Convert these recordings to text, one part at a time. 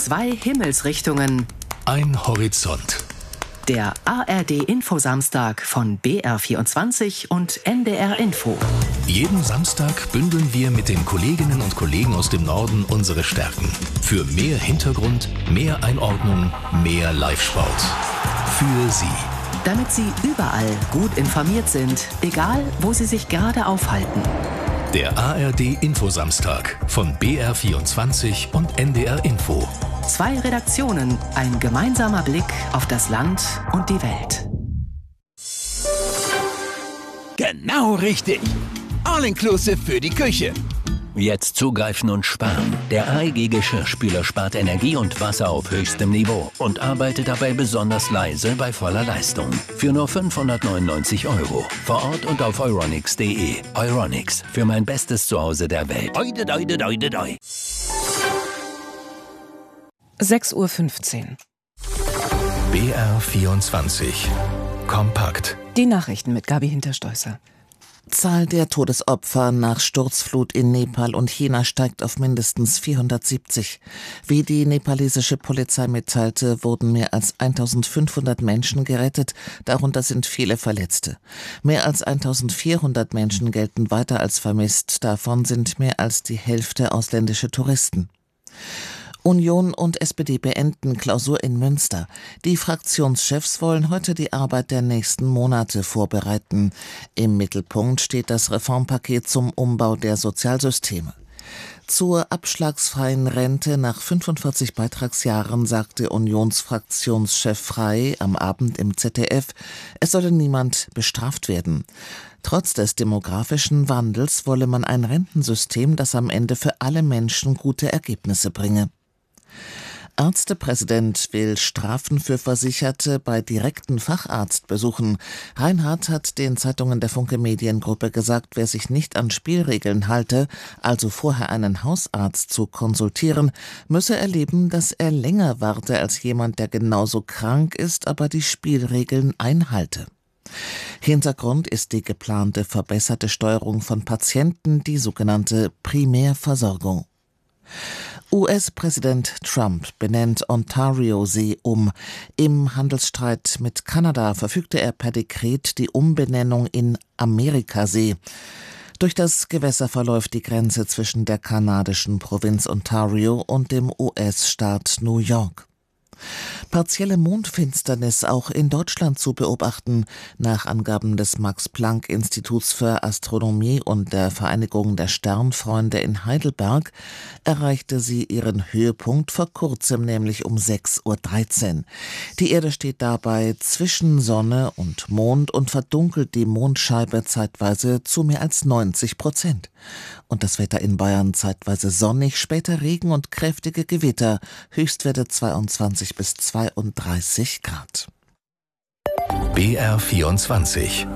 Zwei Himmelsrichtungen. Ein Horizont. Der ARD-Infosamstag von BR24 und NDR Info. Jeden Samstag bündeln wir mit den Kolleginnen und Kollegen aus dem Norden unsere Stärken. Für mehr Hintergrund, mehr Einordnung, mehr Live-Sport. Für Sie. Damit Sie überall gut informiert sind, egal wo Sie sich gerade aufhalten. Der ARD-Infosamstag von BR24 und NDR Info. Zwei Redaktionen, ein gemeinsamer Blick auf das Land und die Welt. Genau richtig. All-inclusive für die Küche. Jetzt zugreifen und sparen. Der AEG Geschirrspüler spart Energie und Wasser auf höchstem Niveau und arbeitet dabei besonders leise bei voller Leistung. Für nur 599 €. Vor Ort und auf euronics.de. Euronics, für mein bestes Zuhause der Welt. 6:15 Uhr. BR24. Kompakt. Die Nachrichten mit Gabi Hinterstoißer. Zahl der Todesopfer nach Sturzflut in Nepal und China steigt auf mindestens 470. Wie die nepalesische Polizei mitteilte, wurden mehr als 1500 Menschen gerettet, darunter sind viele Verletzte. Mehr als 1400 Menschen gelten weiter als vermisst, davon sind mehr als die Hälfte ausländische Touristen. Union und SPD beenden Klausur in Münster. Die Fraktionschefs wollen heute die Arbeit der nächsten Monate vorbereiten. Im Mittelpunkt steht das Reformpaket zum Umbau der Sozialsysteme. Zur abschlagsfreien Rente nach 45 Beitragsjahren sagte Unionsfraktionschef Frey am Abend im ZDF, es solle niemand bestraft werden. Trotz des demografischen Wandels wolle man ein Rentensystem, das am Ende für alle Menschen gute Ergebnisse bringe. Ärztepräsident will Strafen für Versicherte bei direkten Facharztbesuchen. Reinhardt hat den Zeitungen der Funke Mediengruppe gesagt, wer sich nicht an Spielregeln halte, also vorher einen Hausarzt zu konsultieren, müsse erleben, dass er länger warte als jemand, der genauso krank ist, aber die Spielregeln einhalte. Hintergrund ist die geplante verbesserte Steuerung von Patienten, die sogenannte Primärversorgung. US-Präsident Trump benennt Ontario-See um. Im Handelsstreit mit Kanada verfügte er per Dekret die Umbenennung in Amerikasee. Durch das Gewässer verläuft die Grenze zwischen der kanadischen Provinz Ontario und dem US-Staat New York. Partielle Mondfinsternis auch in Deutschland zu beobachten. Nach Angaben des Max-Planck-Instituts für Astronomie und der Vereinigung der Sternfreunde in Heidelberg erreichte sie ihren Höhepunkt vor kurzem, nämlich um 6:13 Uhr. Die Erde steht dabei zwischen Sonne und Mond und verdunkelt die Mondscheibe zeitweise zu mehr als 90%. Und das Wetter in Bayern zeitweise sonnig, später Regen und kräftige Gewitter, Höchstwerte 22 bis 32 Grad. BR24.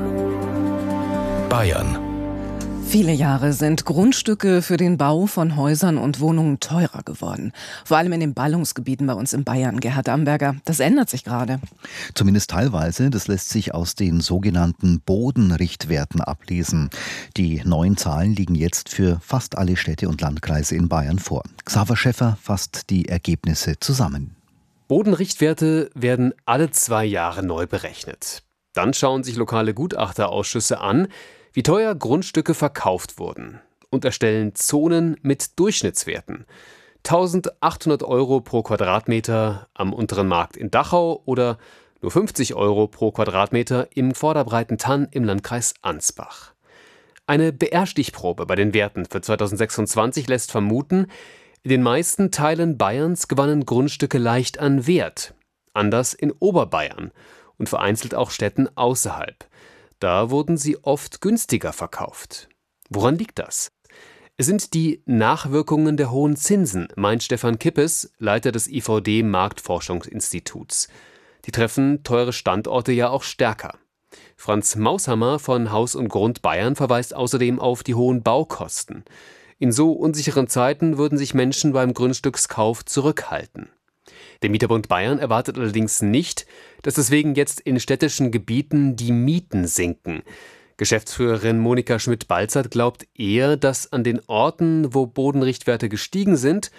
Bayern. Viele Jahre sind Grundstücke für den Bau von Häusern und Wohnungen teurer geworden. Vor allem in den Ballungsgebieten bei uns in Bayern. Gerhard Amberger, das ändert sich gerade. Zumindest teilweise. Das lässt sich aus den sogenannten Bodenrichtwerten ablesen. Die neuen Zahlen liegen jetzt für fast alle Städte und Landkreise in Bayern vor. Xaver Schäffer fasst die Ergebnisse zusammen. Bodenrichtwerte werden alle 2 Jahre neu berechnet. Dann schauen sich lokale Gutachterausschüsse an, wie teuer Grundstücke verkauft wurden und erstellen Zonen mit Durchschnittswerten. 1.800 € pro Quadratmeter am Unteren Markt in Dachau oder nur 50 € pro Quadratmeter im Vorderbreitentann im Landkreis Ansbach. Eine BR-Stichprobe bei den Werten für 2026 lässt vermuten, in den meisten Teilen Bayerns gewannen Grundstücke leicht an Wert, anders in Oberbayern und vereinzelt auch Städten außerhalb. Da wurden sie oft günstiger verkauft. Woran liegt das? Es sind die Nachwirkungen der hohen Zinsen, meint Stefan Kippes, Leiter des IVD Marktforschungsinstituts. Die treffen teure Standorte ja auch stärker. Franz Maushammer von Haus und Grund Bayern verweist außerdem auf die hohen Baukosten. In so unsicheren Zeiten würden sich Menschen beim Grundstückskauf zurückhalten. Der Mieterbund Bayern erwartet allerdings nicht, dass deswegen jetzt in städtischen Gebieten die Mieten sinken. Geschäftsführerin Monika Schmidt-Balzert glaubt eher, dass an den Orten, wo Bodenrichtwerte gestiegen sind,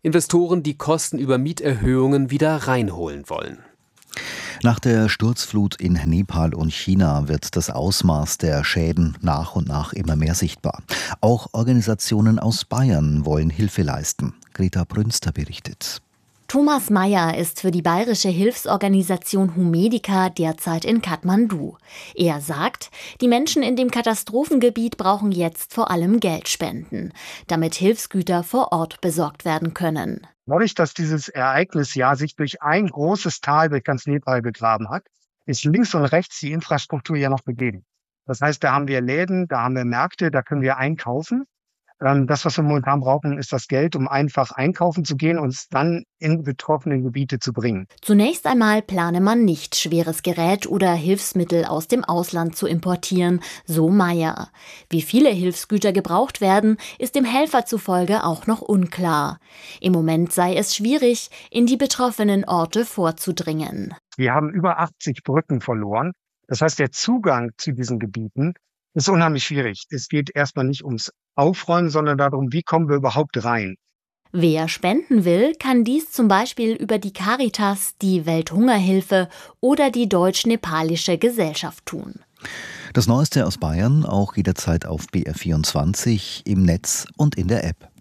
Investoren die Kosten über Mieterhöhungen wieder reinholen wollen. Nach der Sturzflut in Nepal und China wird das Ausmaß der Schäden nach und nach immer mehr sichtbar. Auch Organisationen aus Bayern wollen Hilfe leisten. Greta Brünster berichtet. Thomas Meyer ist für die bayerische Hilfsorganisation Humedica derzeit in Kathmandu. Er sagt, die Menschen in dem Katastrophengebiet brauchen jetzt vor allem Geldspenden, damit Hilfsgüter vor Ort besorgt werden können. Dadurch, dass dieses Ereignis ja sich durch ein großes Tal durch ganz Nepal begraben hat, ist links und rechts die Infrastruktur ja noch begeben. Das heißt, da haben wir Läden, da haben wir Märkte, da können wir einkaufen. Das, was wir momentan brauchen, ist das Geld, um einfach einkaufen zu gehen und es dann in betroffene Gebiete zu bringen. Zunächst einmal plane man nicht, schweres Gerät oder Hilfsmittel aus dem Ausland zu importieren, so Meyer. Wie viele Hilfsgüter gebraucht werden, ist dem Helfer zufolge auch noch unklar. Im Moment sei es schwierig, in die betroffenen Orte vorzudringen. Wir haben über 80 Brücken verloren. Das heißt, der Zugang zu diesen Gebieten ist unheimlich schwierig. Es geht erstmal nicht ums Aufräumen, sondern darum, wie kommen wir überhaupt rein. Wer spenden will, kann dies zum Beispiel über die Caritas, die Welthungerhilfe oder die Deutsch-Nepalische Gesellschaft tun. Das Neueste aus Bayern auch jederzeit auf BR24 im Netz und in der App.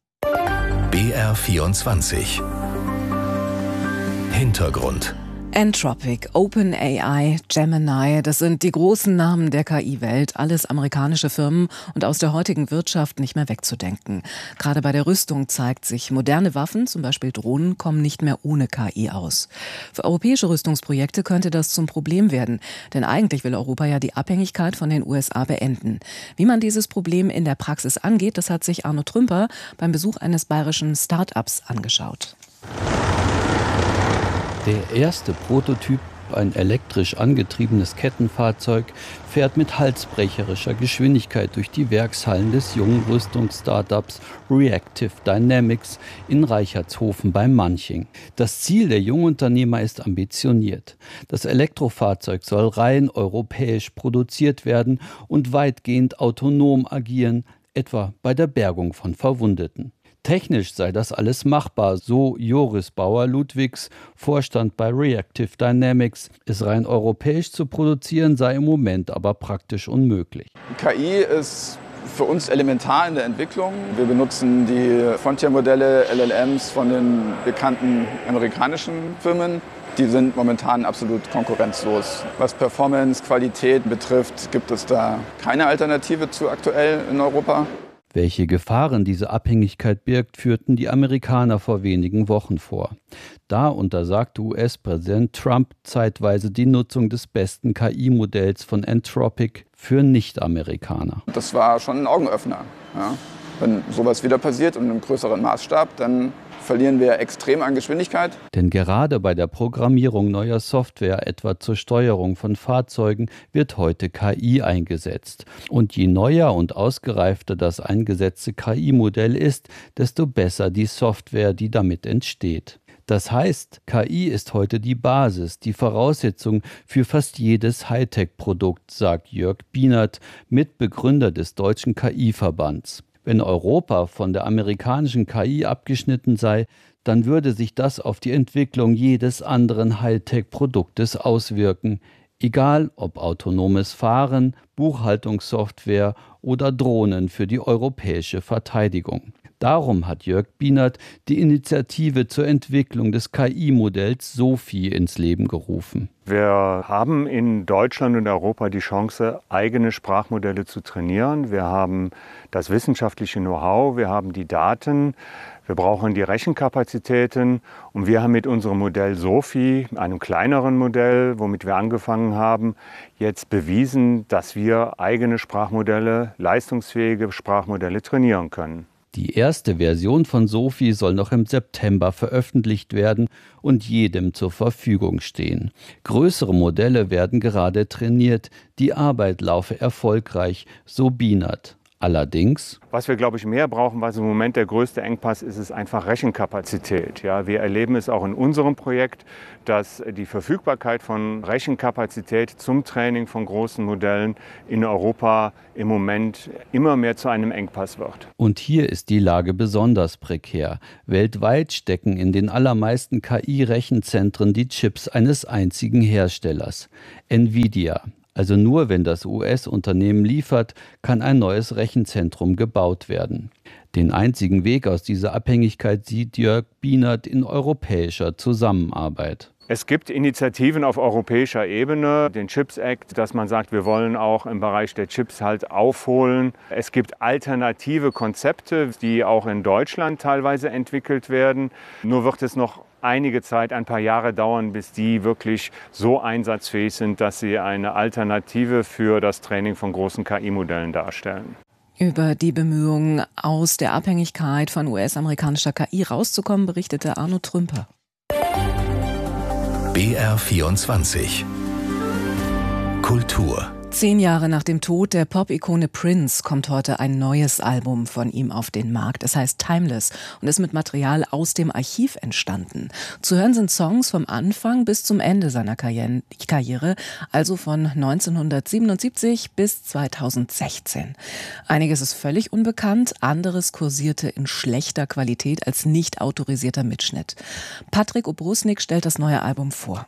BR24 Hintergrund. Anthropic, OpenAI, Gemini, das sind die großen Namen der KI-Welt, alles amerikanische Firmen und aus der heutigen Wirtschaft nicht mehr wegzudenken. Gerade bei der Rüstung zeigt sich, moderne Waffen, zum Beispiel Drohnen, kommen nicht mehr ohne KI aus. Für europäische Rüstungsprojekte könnte das zum Problem werden, denn eigentlich will Europa ja die Abhängigkeit von den USA beenden. Wie man dieses Problem in der Praxis angeht, das hat sich Arno Trümper beim Besuch eines bayerischen Start-ups angeschaut. Der erste Prototyp, ein elektrisch angetriebenes Kettenfahrzeug, fährt mit halsbrecherischer Geschwindigkeit durch die Werkshallen des jungen Rüstungsstartups Reactive Dynamics in Reichertshofen bei Manching. Das Ziel der Jungunternehmer ist ambitioniert. Das Elektrofahrzeug soll rein europäisch produziert werden und weitgehend autonom agieren, etwa bei der Bergung von Verwundeten. Technisch sei das alles machbar, so Joris Bauer-Ludwigs, Vorstand bei Reactive Dynamics. Es rein europäisch zu produzieren sei im Moment aber praktisch unmöglich. KI ist für uns elementar in der Entwicklung. Wir benutzen die Frontier-Modelle, LLMs von den bekannten amerikanischen Firmen. Die sind momentan absolut konkurrenzlos. Was Performance, Qualität betrifft, gibt es da keine Alternative zu aktuell in Europa. Welche Gefahren diese Abhängigkeit birgt, führten die Amerikaner vor wenigen Wochen vor. Da untersagte US-Präsident Trump zeitweise die Nutzung des besten KI-Modells von Anthropic für Nicht-Amerikaner. Das war schon ein Augenöffner. Ja. Wenn sowas wieder passiert und in einem größeren Maßstab, dann verlieren wir extrem an Geschwindigkeit. Denn gerade bei der Programmierung neuer Software, etwa zur Steuerung von Fahrzeugen, wird heute KI eingesetzt. Und je neuer und ausgereifter das eingesetzte KI-Modell ist, desto besser die Software, die damit entsteht. Das heißt, KI ist heute die Basis, die Voraussetzung für fast jedes Hightech-Produkt, sagt Jörg Bienert, Mitbegründer des Deutschen KI-Verbands. Wenn Europa von der amerikanischen KI abgeschnitten sei, dann würde sich das auf die Entwicklung jedes anderen Hightech-Produktes auswirken, egal ob autonomes Fahren, Buchhaltungssoftware oder Drohnen für die europäische Verteidigung. Darum hat Jörg Bienert die Initiative zur Entwicklung des KI-Modells SOFI ins Leben gerufen. Wir haben in Deutschland und Europa die Chance, eigene Sprachmodelle zu trainieren. Wir haben das wissenschaftliche Know-how, wir haben die Daten, wir brauchen die Rechenkapazitäten und wir haben mit unserem Modell SOFI, einem kleineren Modell, womit wir angefangen haben, jetzt bewiesen, dass wir eigene Sprachmodelle, leistungsfähige Sprachmodelle trainieren können. Die erste Version von SOFI soll noch im September veröffentlicht werden und jedem zur Verfügung stehen. Größere Modelle werden gerade trainiert, die Arbeit laufe erfolgreich, so Bienert. Allerdings, was wir, glaube ich, mehr brauchen, was im Moment der größte Engpass ist, ist einfach Rechenkapazität. Ja, wir erleben es auch in unserem Projekt, dass die Verfügbarkeit von Rechenkapazität zum Training von großen Modellen in Europa im Moment immer mehr zu einem Engpass wird. Und hier ist die Lage besonders prekär. Weltweit stecken in den allermeisten KI-Rechenzentren die Chips eines einzigen Herstellers, Nvidia. Also nur wenn das US-Unternehmen liefert, kann ein neues Rechenzentrum gebaut werden. Den einzigen Weg aus dieser Abhängigkeit sieht Jörg Bienert in europäischer Zusammenarbeit. Es gibt Initiativen auf europäischer Ebene, den Chips Act, dass man sagt, wir wollen auch im Bereich der Chips halt aufholen. Es gibt alternative Konzepte, die auch in Deutschland teilweise entwickelt werden. Nur wird es noch einige Zeit, ein paar Jahre dauern, bis die wirklich so einsatzfähig sind, dass sie eine Alternative für das Training von großen KI-Modellen darstellen. Über die Bemühungen, aus der Abhängigkeit von US-amerikanischer KI rauszukommen, berichtete Arno Trümper. BR24 Kultur. 10 Jahre nach dem Tod der Pop-Ikone Prince kommt heute ein neues Album von ihm auf den Markt. Es heißt Timeless und ist mit Material aus dem Archiv entstanden. Zu hören sind Songs vom Anfang bis zum Ende seiner Karriere, also von 1977 bis 2016. Einiges ist völlig unbekannt, anderes kursierte in schlechter Qualität als nicht autorisierter Mitschnitt. Patrick Obrusnik stellt das neue Album vor.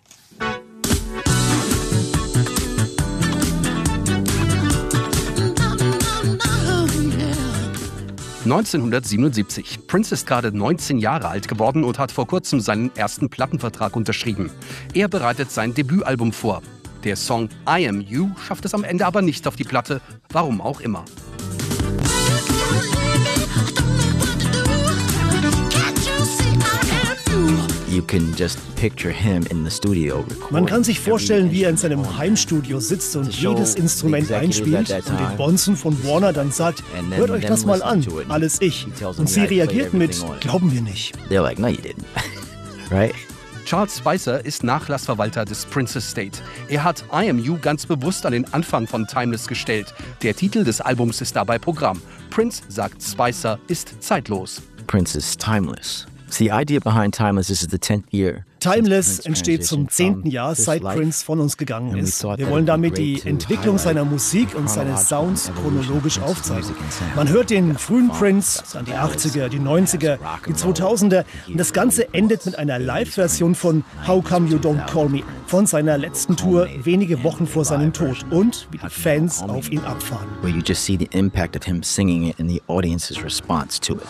1977. Prince ist gerade 19 Jahre alt geworden und hat vor kurzem seinen ersten Plattenvertrag unterschrieben. Er bereitet sein Debütalbum vor. Der Song I Am You schafft es am Ende aber nicht auf die Platte, warum auch immer. Man kann sich vorstellen, wie er in seinem Heimstudio sitzt und jedes Instrument einspielt und den Bonzen von Warner dann sagt, hört euch das mal an, alles ich. Und sie reagierten mit, glauben wir nicht. Charles Spicer ist Nachlassverwalter des Prince Estate. Er hat I Am You ganz bewusst an den Anfang von Timeless gestellt. Der Titel des Albums ist dabei Programm. Prince, sagt Spicer, ist zeitlos. Prince is timeless. The idea behind Timeless is the 10th year. Timeless entsteht zum 10. Jahr, seit Prince von uns gegangen ist. Wir wollen damit die Entwicklung seiner Musik und seines Sounds chronologisch aufzeigen. Man hört den frühen Prince, dann die 80er, die 90er, die 2000er und das Ganze endet mit einer Live-Version von How Come You Don't Call Me von seiner letzten Tour wenige Wochen vor seinem Tod und wie die Fans auf ihn abfahren. Where you just see the impact of him singing it and the audience's response to it.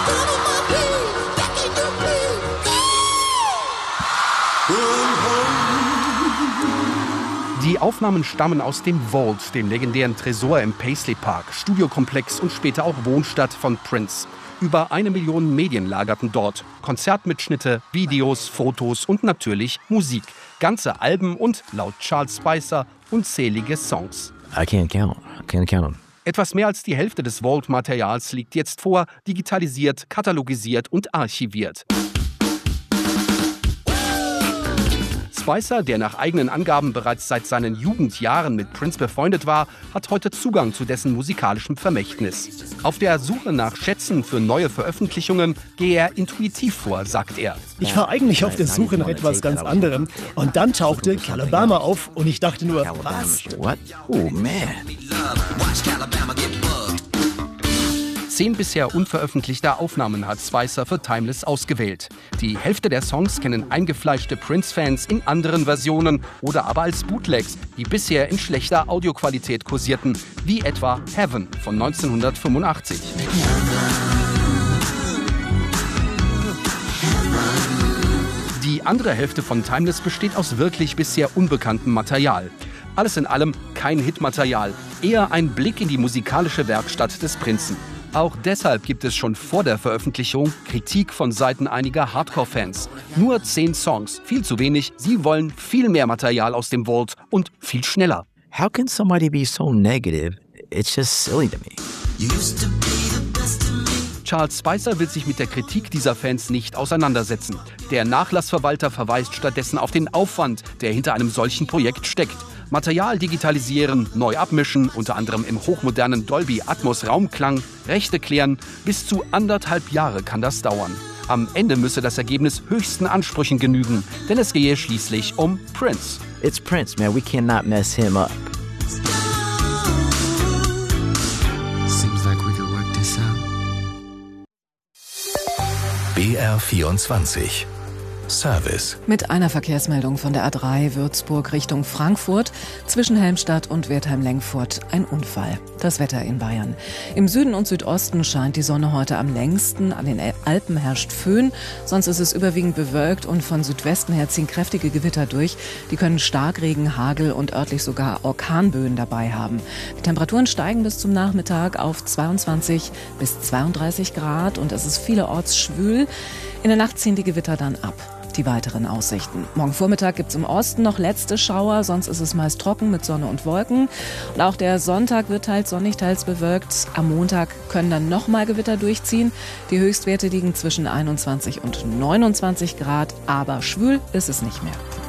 Die Aufnahmen stammen aus dem Vault, dem legendären Tresor im Paisley Park, Studiokomplex und später auch Wohnstadt von Prince. Über 1 Million Medien lagerten dort. Konzertmitschnitte, Videos, Fotos und natürlich Musik. Ganze Alben und, laut Charles Spicer, unzählige Songs. I can't count them. Etwas mehr als die Hälfte des Vault-Materials liegt jetzt vor, digitalisiert, katalogisiert und archiviert. Spicer, der nach eigenen Angaben bereits seit seinen Jugendjahren mit Prince befreundet war, hat heute Zugang zu dessen musikalischem Vermächtnis. Auf der Suche nach Schätzen für neue Veröffentlichungen gehe er intuitiv vor, sagt er. Ich war eigentlich auf der Suche nach etwas ganz anderem und dann tauchte Calabama auf und ich dachte nur, was? What? Oh man. 10 bisher unveröffentlichte Aufnahmen hat Spicer für Timeless ausgewählt. Die Hälfte der Songs kennen eingefleischte Prince-Fans in anderen Versionen oder aber als Bootlegs, die bisher in schlechter Audioqualität kursierten, wie etwa Heaven von 1985. Die andere Hälfte von Timeless besteht aus wirklich bisher unbekanntem Material. Alles in allem kein Hitmaterial, eher ein Blick in die musikalische Werkstatt des Prinzen. Auch deshalb gibt es schon vor der Veröffentlichung Kritik von Seiten einiger Hardcore-Fans. Nur 10 Songs, viel zu wenig. Sie wollen viel mehr Material aus dem Vault und viel schneller. How can somebody be so negative? It's just silly to me. Charles Spicer will sich mit der Kritik dieser Fans nicht auseinandersetzen. Der Nachlassverwalter verweist stattdessen auf den Aufwand, der hinter einem solchen Projekt steckt. Material digitalisieren, neu abmischen, unter anderem im hochmodernen Dolby Atmos Raumklang, Rechte klären, bis zu 1,5 Jahre kann das dauern. Am Ende müsse das Ergebnis höchsten Ansprüchen genügen, denn es gehe schließlich um Prince. It's Prince, man. We cannot mess him up. Seems like we could work this out. BR24 Service. Mit einer Verkehrsmeldung von der A3 Würzburg Richtung Frankfurt zwischen Helmstadt und Wertheim-Lengfurt ein Unfall. Das Wetter in Bayern. Im Süden und Südosten scheint die Sonne heute am längsten. An den Alpen herrscht Föhn. Sonst ist es überwiegend bewölkt und von Südwesten her ziehen kräftige Gewitter durch. Die können Starkregen, Hagel und örtlich sogar Orkanböen dabei haben. Die Temperaturen steigen bis zum Nachmittag auf 22 bis 32 Grad und es ist vielerorts schwül. In der Nacht ziehen die Gewitter dann ab. Die weiteren Aussichten. Morgen Vormittag gibt es im Osten noch letzte Schauer, sonst ist es meist trocken mit Sonne und Wolken. Und auch der Sonntag wird teils sonnig, teils bewölkt. Am Montag können dann nochmal Gewitter durchziehen. Die Höchstwerte liegen zwischen 21 und 29 Grad, aber schwül ist es nicht mehr.